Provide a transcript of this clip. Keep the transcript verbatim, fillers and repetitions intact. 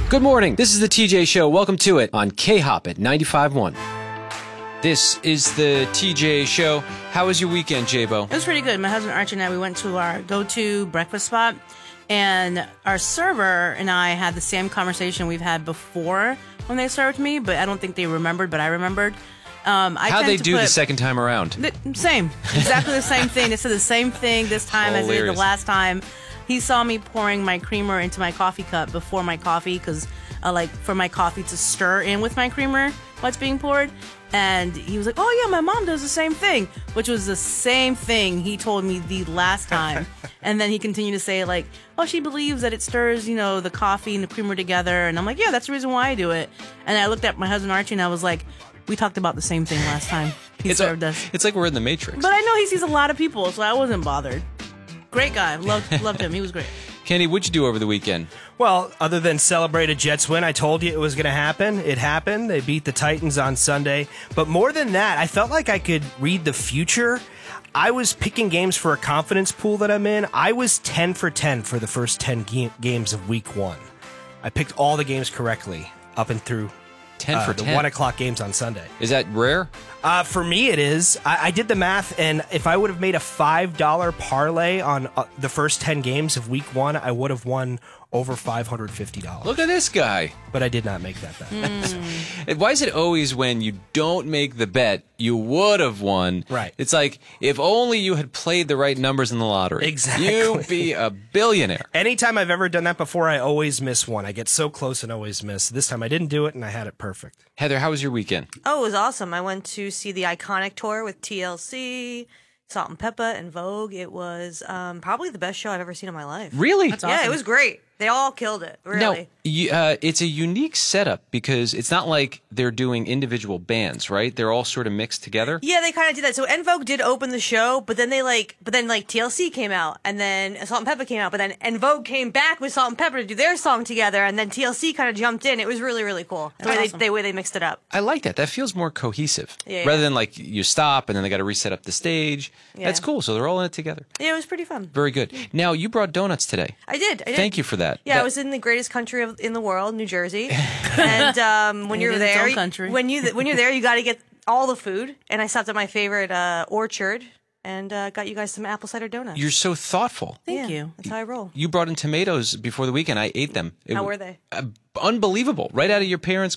Good morning. This is the T J Show. Welcome to it on K-Hop at ninety-five point one. This is the T J Show. How was your weekend, J-Bo? It was pretty good. My husband Archie and I, we went to our go-to breakfast spot, and our server and I had the same conversation we've had before when they served me, but I don't think they remembered, but I remembered. Um, I How'd tend they to do put, the second time around? The, same. Exactly the same thing. They said the same thing this time as they did the last time. He saw me pouring my creamer into my coffee cup before my coffee, because I like for my coffee to stir in with my creamer while it's being poured. And he was like, oh yeah, my mom does the same thing, which was the same thing he told me the last time. And then he continued to say like, oh, she believes that it stirs, you know, the coffee and the creamer together. And I'm like, yeah, that's the reason why I do it. And I looked at my husband Archie and I was like, we talked about the same thing last time he it's served a, us. It's like we're in the Matrix. But I know he sees a lot of people, so I wasn't bothered. Great guy. Loved, loved him. He was great. Kenny, what'd you do over the weekend? Well, other than celebrate a Jets win, I told you it was going to happen. It happened. They beat the Titans on Sunday. But more than that, I felt like I could read the future. I was picking games for a confidence pool that I'm in. I was ten for ten for the first ten ga- games of week one. I picked all the games correctly up and through ten uh, for the ten. one o'clock games on Sunday. Is that rare? Uh, for me, it is. I, I did the math, and if I would have made a five dollar parlay on uh, the first ten games of week one, I would have won over five hundred fifty dollars. Look at this guy. But I did not make that bet. Mm. Why is it always when you don't make the bet, you would have won? Right. It's like, if only you had played the right numbers in the lottery. Exactly. You'd be a billionaire. Anytime I've ever done that before, I always miss one. I get so close and always miss. This time I didn't do it, and I had it perfect. Heather, how was your weekend? Oh, it was awesome. I went to see the Iconic tour with T L C, Salt and Pepper, and Vogue. It was um, probably the best show I've ever seen in my life. Really? That's Yeah, awesome. it was great. They all killed it, really. Now, you, uh, it's a unique setup because it's not like they're doing individual bands, right? They're all sort of mixed together. Yeah, they kind of did that. So En Vogue did open the show, but then they like, but then like T L C came out, and then Salt and Pepper came out, but then En Vogue came back with Salt and Pepper to do their song together, and then T L C kind of jumped in. It was really, really cool. The way, awesome. they, the way they mixed it up. I like that. That feels more cohesive. Yeah, Rather yeah. than like you stop and then they got to reset up the stage. Yeah. That's cool. So they're all in it together. Yeah, it was pretty fun. Very good. Now, you brought donuts today. I did. I did. Thank you for that. Yeah, That- I was in the greatest country of, in the world, New Jersey, and um, when It you're is its there, own country. when you when you're there, you got to get all the food. And I stopped at my favorite uh, orchard and uh, got you guys some apple cider donuts. You're so thoughtful. Thank Yeah, you. That's how I roll. You brought in tomatoes before the weekend. I ate them. It How w- were they? Uh, unbelievable. Right out of your parents'